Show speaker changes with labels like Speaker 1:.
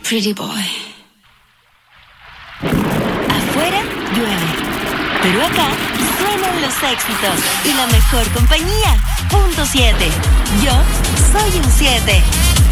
Speaker 1: Pretty boy. Afuera llueve, pero acá suenan los éxitos y la mejor compañía. Punto 7. Yo soy un 7.